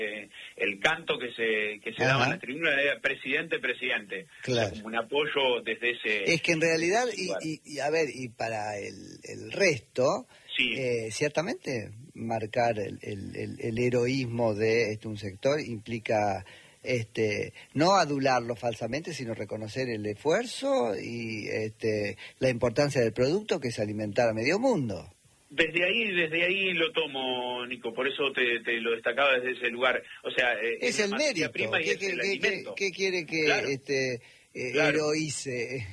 el canto que se daba en la tribuna era presidente, presidente. Claro. O sea, como un apoyo desde ese... Es que en realidad, y a ver, y para el resto, sí. Ciertamente marcar el heroísmo de un sector implica no adularlo falsamente, sino reconocer el esfuerzo y la importancia del producto, que es alimentar a medio mundo. Desde ahí lo tomo, Nico, por eso te lo destacaba desde ese lugar. O sea, es el mérito. Prima y el alimento. ¿Qué quiere que claro. heroice?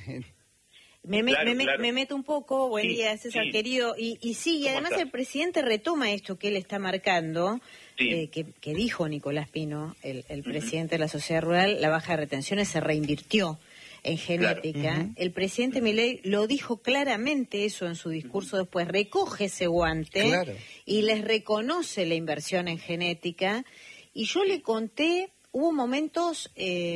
Me meto un poco, buen día, César, querido, y sí, y además el presidente retoma esto que él está marcando, que dijo Nicolás Pino, el presidente de la Sociedad Rural, la baja de retenciones se reinvirtió en genética. Claro. El presidente Milei lo dijo claramente eso en su discurso después, recoge ese guante y les reconoce la inversión en genética, y yo le conté, hubo momentos,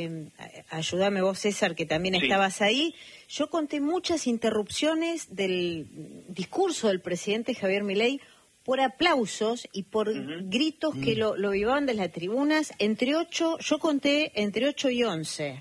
ayúdame vos, César, que también estabas ahí, yo conté muchas interrupciones del discurso del presidente Javier Milei por aplausos y por gritos que lo vivaban desde las tribunas, yo conté entre 8 y 11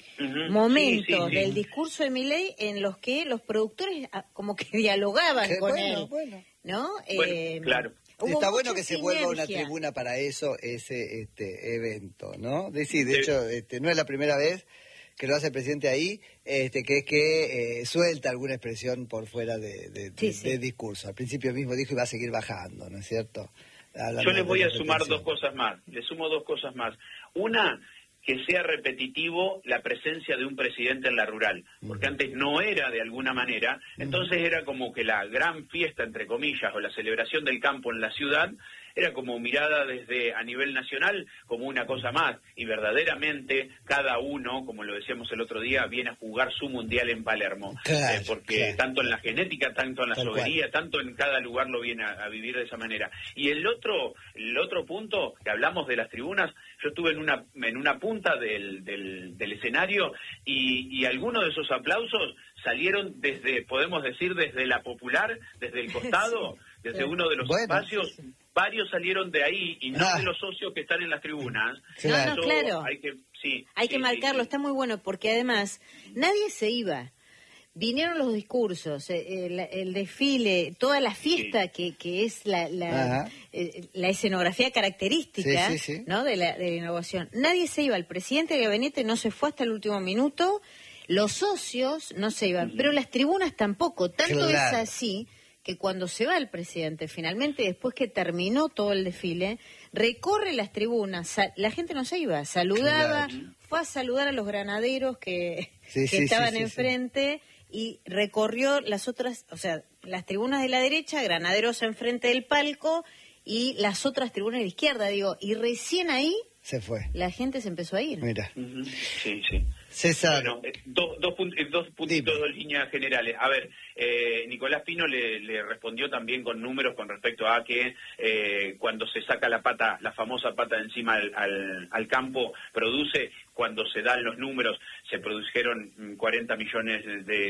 momentos del discurso de Milei en los que los productores como que dialogaban con él, ¿no? Claro. Está bueno que se vuelva una tribuna para eso, ese evento, ¿no? De hecho, no es la primera vez que lo hace el presidente ahí, que es que suelta alguna expresión por fuera de discurso. Al principio mismo dijo y va a seguir bajando, ¿no es cierto? Yo le voy a sumar dos cosas más. Le sumo dos cosas más. Una, que sea repetitivo la presencia de un presidente en la rural, porque antes no era de alguna manera, entonces era como que la gran fiesta, entre comillas, o la celebración del campo en la ciudad, era como mirada desde a nivel nacional como una cosa más, y verdaderamente cada uno, como lo decíamos el otro día, viene a jugar su mundial en Palermo, porque tanto en la genética, tanto en la soberanía, tanto en cada lugar lo viene a vivir de esa manera. Y el otro punto, que hablamos de las tribunas, yo estuve en una punta del escenario y algunos de esos aplausos salieron podemos decir, desde la popular, desde el costado, desde uno de los espacios. Varios salieron de ahí y no de los socios que están en las tribunas. Claro. Hay que marcarlo, está muy bueno, porque además nadie se iba. Vinieron los discursos, el desfile, toda la fiesta que es la escenografía característica, ¿no? de la innovación. Nadie se iba, el presidente de gabinete no se fue hasta el último minuto, los socios no se iban, pero las tribunas tampoco. Tanto es así que cuando se va el presidente, finalmente, después que terminó todo el desfile, recorre las tribunas, la gente no se iba, saludaba, fue a saludar a los granaderos que estaban enfrente, y recorrió las otras, o sea, las tribunas de la derecha, granaderos enfrente del palco, y las otras tribunas de la izquierda, y recién ahí se fue. La gente se empezó a ir. Mira. Sí. César. Bueno, dos puntitos, dos líneas generales. A ver, Nicolás Pino le respondió también con números con respecto a que cuando se saca la famosa pata de encima al campo, produce. Cuando se dan los números, se produjeron 40 millones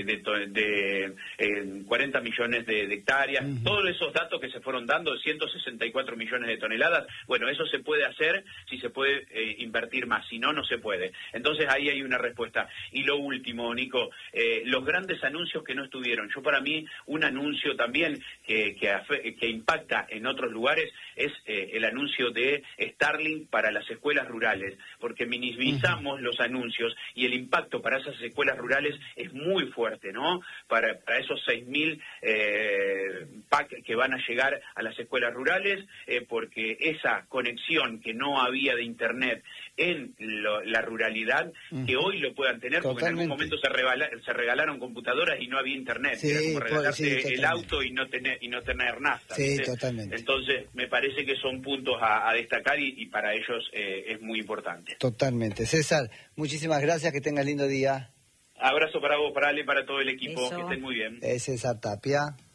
de 40 millones de hectáreas, todos esos datos que se fueron dando, 164 millones de toneladas, bueno, eso se puede hacer si se puede invertir más, si no, no se puede. Entonces ahí hay una respuesta. Y lo último, Nico, los grandes anuncios que no estuvieron. Yo para mí, un anuncio también que impacta en otros lugares es el anuncio de Starlink para las escuelas rurales, porque minimizamos los anuncios y el impacto para esas escuelas rurales es muy fuerte, ¿no? Para esos 6.000 PAC que van a llegar a las escuelas rurales, porque esa conexión que no había de Internet en la ruralidad, que hoy lo puedan tener, porque en algún momento se regalaron computadoras y no había Internet, era como regalarse el auto y no tener nafta. Sí, totalmente. Entonces, me parece que son puntos a destacar y para ellos es muy importante. Totalmente. César, muchísimas gracias, que tengas lindo día. Abrazo para vos, para Ale, para todo el equipo, que estén muy bien. César Tapia.